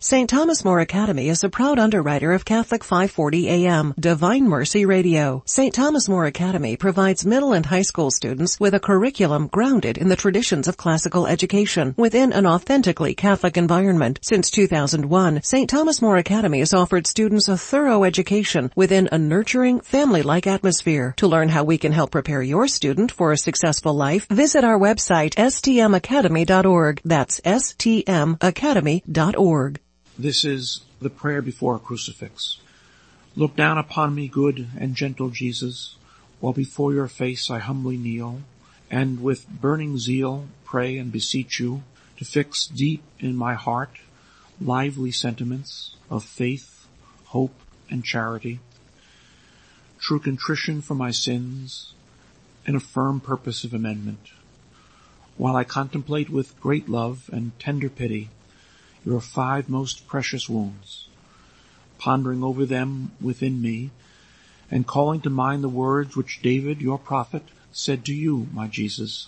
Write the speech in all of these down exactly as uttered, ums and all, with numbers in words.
Saint Thomas More Academy is a proud underwriter of Catholic five forty A M, Divine Mercy Radio. Saint Thomas More Academy provides middle and high school students with a curriculum grounded in the traditions of classical education within an authentically Catholic environment. Since two thousand one, Saint Thomas More Academy has offered students a thorough education within a nurturing, family-like atmosphere. To learn how we can help prepare your student for a successful life, visit our website, s t m academy dot org. That's s t m academy dot org. This is the prayer before a crucifix. Look down upon me, good and gentle Jesus, while before your face I humbly kneel, and with burning zeal pray and beseech you to fix deep in my heart lively sentiments of faith, hope, and charity, true contrition for my sins, and a firm purpose of amendment, while I contemplate with great love and tender pity your five most precious wounds, pondering over them within me, and calling to mind the words which David, your prophet, said to you, my Jesus.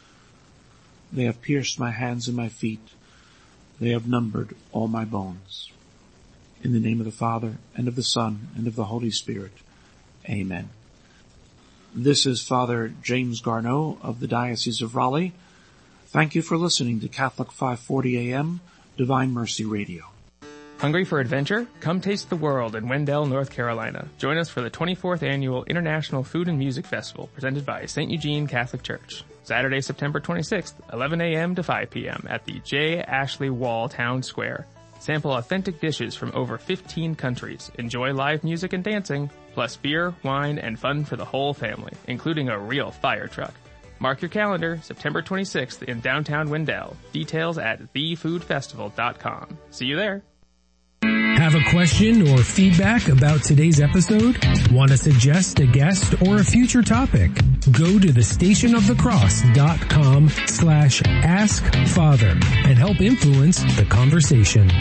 They have pierced my hands and my feet. They have numbered all my bones. In the name of the Father, and of the Son, and of the Holy Spirit. Amen. This is Father James Garneau of the Diocese of Raleigh. Thank you for listening to Catholic five forty A M, Divine Mercy Radio. Hungry for adventure? Come taste the world in Wendell, North Carolina. Join us for the twenty-fourth Annual International Food and Music Festival presented by Saint Eugene Catholic Church. Saturday, September twenty-sixth, eleven a m to five p m at the J. Ashley Wall Town Square. Sample authentic dishes from over fifteen countries. Enjoy live music and dancing, plus beer, wine, and fun for the whole family, including a real fire truck. Mark your calendar, September twenty-sixth in downtown Wendell. Details at the food festival dot com. See you there. Have a question or feedback about today's episode? Want to suggest a guest or a future topic? Go to the station of the cross dot com slash ask father and help influence the conversation.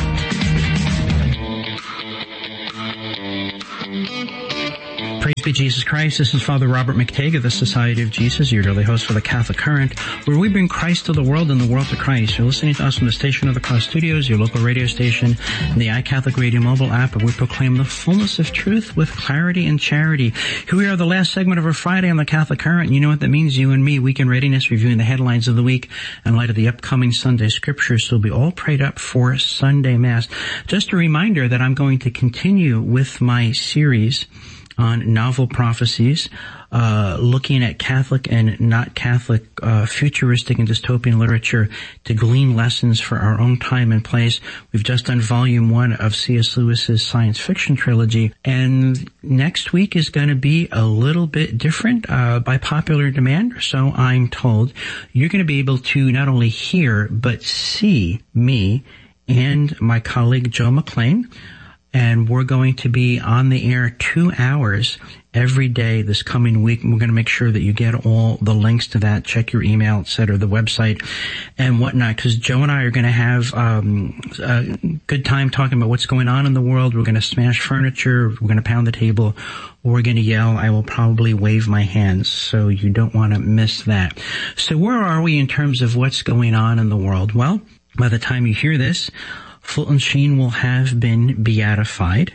Praise be Jesus Christ. This is Father Robert McTague of the Society of Jesus, your daily host for the Catholic Current, where we bring Christ to the world and the world to Christ. You're listening to us from the Station of the Cross Studios, your local radio station, and the iCatholic Radio mobile app, where we proclaim the fullness of truth with clarity and charity. Here we are, the last segment of our Friday on the Catholic Current. You know what that means, you and me, Week in Readiness, reviewing the headlines of the week in light of the upcoming Sunday scriptures. So we'll be all prayed up for Sunday Mass. Just a reminder that I'm going to continue with my series on novel prophecies, uh, looking at Catholic and not Catholic, uh, futuristic and dystopian literature to glean lessons for our own time and place. We've just done volume one of C S Lewis's science fiction trilogy, and next week is going to be a little bit different, uh, by popular demand, so I'm told. You're going to be able to not only hear, but see me and my colleague Joe McLean, and we're going to be on the air two hours every day this coming week. And we're going to make sure that you get all the links to that. Check your email, et cetera, the website and whatnot. Because Joe and I are going to have um a good time talking about what's going on in the world. We're going to smash furniture. We're going to pound the table. We're going to yell. I will probably wave my hands. So you don't want to miss that. So where are we in terms of what's going on in the world? Well, by the time you hear this, Fulton Sheen will have been beatified.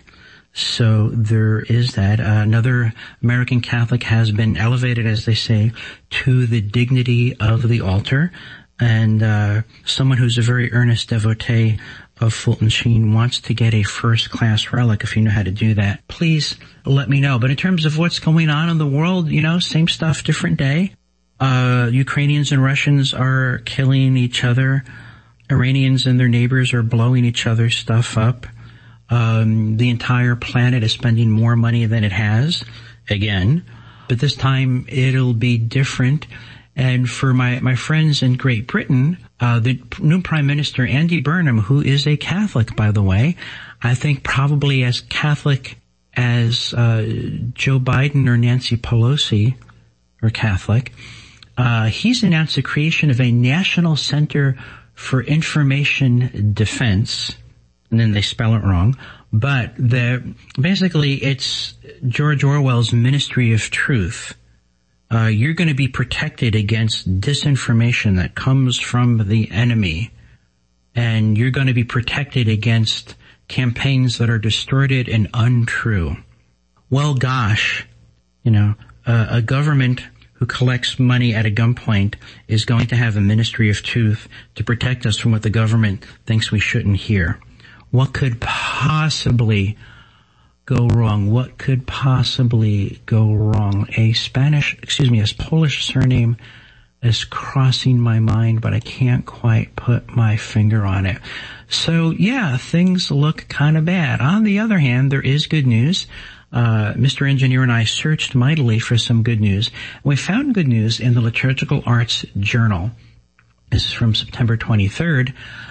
So there is that. Uh, another American Catholic has been elevated, as they say, to the dignity of the altar. And uh someone who's a very earnest devotee of Fulton Sheen wants to get a first-class relic. If you know how to do that, please let me know. But in terms of what's going on in the world, you know, same stuff, different day. Uh Ukrainians and Russians are killing each other. Iranians and their neighbors are blowing each other's stuff up. Um, the entire planet is spending more money than it has, again. But this time it'll be different. And for my, my friends in Great Britain, uh, the new Prime Minister, Andy Burnham, who is a Catholic, by the way, I think probably as Catholic as, uh, Joe Biden or Nancy Pelosi are Catholic, uh, he's announced the creation of a National Center for Information Defense, and then they spell it wrong, but the basically it's George Orwell's Ministry of Truth. Uh, you're going to be protected against disinformation that comes from the enemy. and you're going to be protected against campaigns that are distorted and untrue. Well, gosh, you know, uh, a government who collects money at a gunpoint is going to have a ministry of truth to protect us from what the government thinks we shouldn't hear. What could possibly go wrong? What could possibly go wrong? A Spanish, excuse me, a Polish surname is crossing my mind, but I can't quite put my finger on it. So yeah, things look kind of bad. On the other hand, there is good news. Uh, Mister Engineer and I searched mightily for some good news. We found good news in the Liturgical Arts Journal. This is from September twenty-third.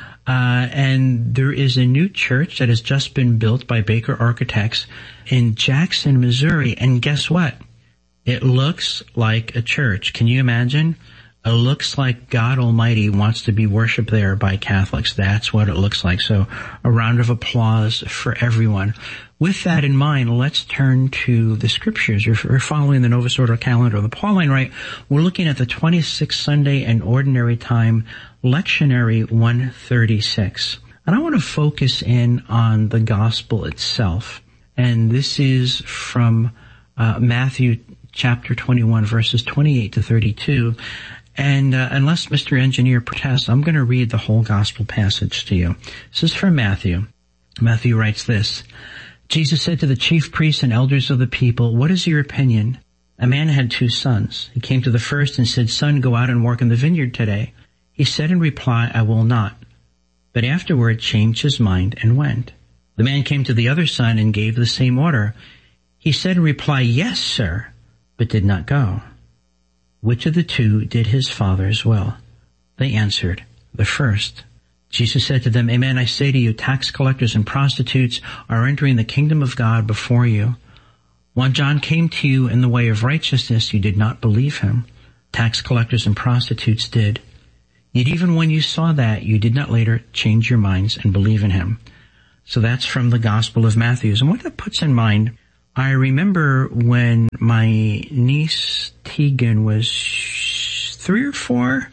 Uh, and there is a new church that has just been built by Baker Architects in Jackson, Missouri. And guess what? It looks like a church. Can you imagine? It looks like God Almighty wants to be worshipped there by Catholics. That's what it looks like. So a round of applause for everyone. With that in mind, let's turn to the scriptures. We're following the Novus Ordo calendar, the Pauline Rite. We're looking at the twenty-sixth Sunday and Ordinary Time, Lectionary one thirty-six. And I want to focus in on the gospel itself. And this is from uh, Matthew chapter twenty-one, verses twenty-eight to thirty-two. And uh, unless Mister Engineer protests, I'm going to read the whole gospel passage to you. This is from Matthew. Matthew writes this. Jesus said to the chief priests and elders of the people, "What is your opinion? A man had two sons. He came to the first and said, 'Son, go out and work in the vineyard today.' He said in reply, 'I will not.' But afterward changed his mind and went. The man came to the other son and gave the same order. He said in reply, 'Yes, sir,' but did not go. Which of the two did his father's will?" They answered, "The first." Jesus said to them, "Amen, I say to you, tax collectors and prostitutes are entering the kingdom of God before you. When John came to you in the way of righteousness, you did not believe him. Tax collectors and prostitutes did. Yet even when you saw that, you did not later change your minds and believe in him." So that's from the Gospel of Matthew. And what that puts in mind, I remember when my niece Tegan was three or four,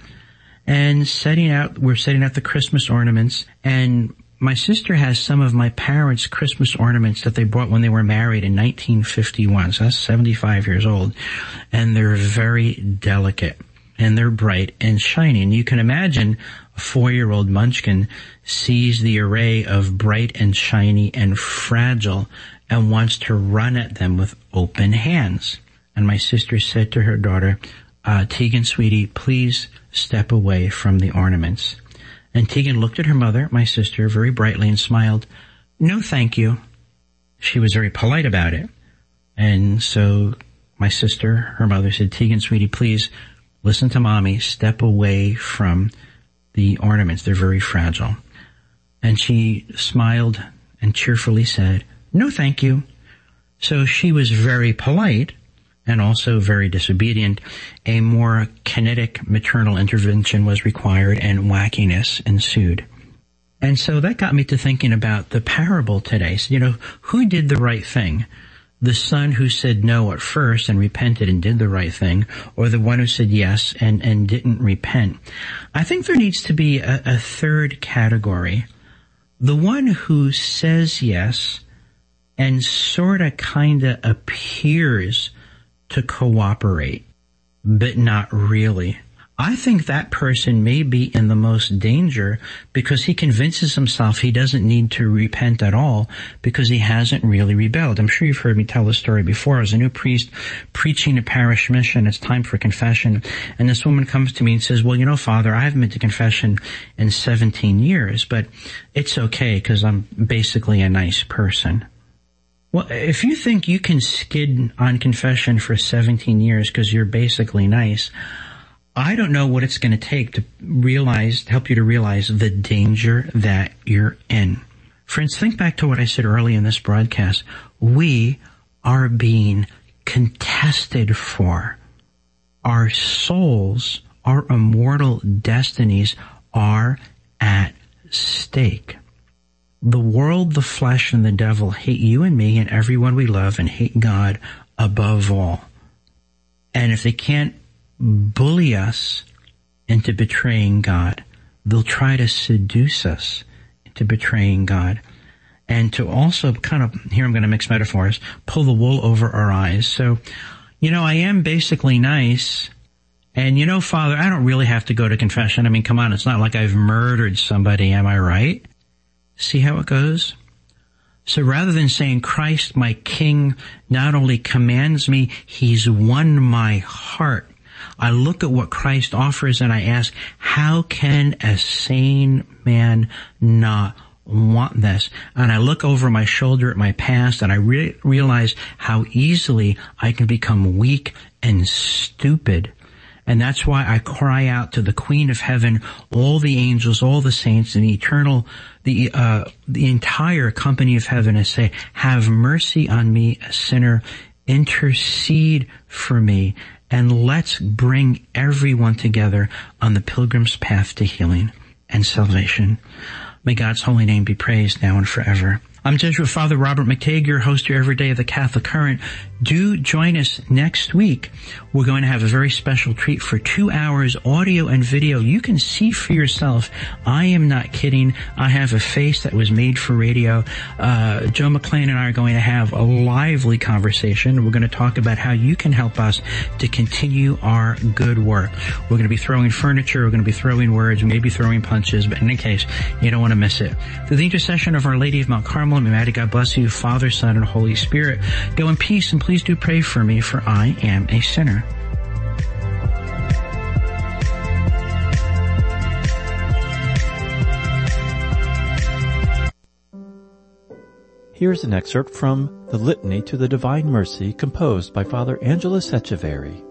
and setting out, we're setting out the Christmas ornaments, and my sister has some of my parents' Christmas ornaments that they bought when they were married in nineteen fifty-one, so that's seventy-five years old, and they're very delicate, and they're bright and shiny, and you can imagine a four-year-old munchkin sees the array of bright and shiny and fragile and wants to run at them with open hands. And my sister said to her daughter, uh, Tegan, sweetie, please step away from the ornaments. And Tegan looked at her mother, my sister, very brightly and smiled. "No, thank you." She was very polite about it. And so my sister, her mother, said, "Tegan, sweetie, please listen to mommy. Step away from the ornaments. They're very fragile." And she smiled and cheerfully said, "No, thank you." So she was very polite and also very disobedient. A more kinetic maternal intervention was required, and wackiness ensued. And so that got me to thinking about the parable today. So, you know, who did the right thing? The son who said no at first and repented and did the right thing, or the one who said yes and, and didn't repent? I think there needs to be a, a third category. The one who says yes and sort of kind of appears to cooperate, but not really. I think that person may be in the most danger because he convinces himself he doesn't need to repent at all because he hasn't really rebelled. I'm sure you've heard me tell this story before. As a new priest preaching a parish mission, it's time for confession. And this woman comes to me and says, "Well, you know, Father, I haven't been to confession in seventeen years, but it's okay because I'm basically a nice person." Well, if you think you can skid on confession for seventeen years because you're basically nice, I don't know what it's going to take to realize, help you to realize the danger that you're in. Friends, think back to what I said early in this broadcast. We are being contested for. Our souls, our immortal destinies are at stake. The world, the flesh, and the devil hate you and me and everyone we love and hate God above all. And if they can't bully us into betraying God, they'll try to seduce us into betraying God. And to also kind of, here I'm going to mix metaphors, pull the wool over our eyes. So, you know, I am basically nice. And you know, Father, I don't really have to go to confession. I mean, come on, it's not like I've murdered somebody, am I right? See how it goes? So rather than saying Christ, my King, not only commands me, he's won my heart. I look at what Christ offers and I ask, how can a sane man not want this? And I look over my shoulder at my past and I re- realize how easily I can become weak and stupid. And that's why I cry out to the Queen of Heaven, all the angels, all the saints, and the eternal, the, uh, the entire company of heaven, and say, have mercy on me, a sinner, intercede for me, and let's bring everyone together on the pilgrim's path to healing and salvation. May God's holy name be praised now and forever. I'm Jesuit Father Robert McTague, your host here every day of the Catholic Current. Do join us next week. We're going to have a very special treat for two hours, audio and video. You can see for yourself. I am not kidding. I have a face that was made for radio. Uh, Joe McLean and I are going to have a lively conversation. We're going to talk about how you can help us to continue our good work. We're going to be throwing furniture. We're going to be throwing words, maybe throwing punches, but in any case, you don't want to miss it. Through the intercession of Our Lady of Mount Carmel, may Almighty God bless you, Father, Son, and Holy Spirit. Go in peace, and please do pray for me, for I am a sinner. Here's an excerpt from the Litany to the Divine Mercy composed by Father Angelos Echeverry.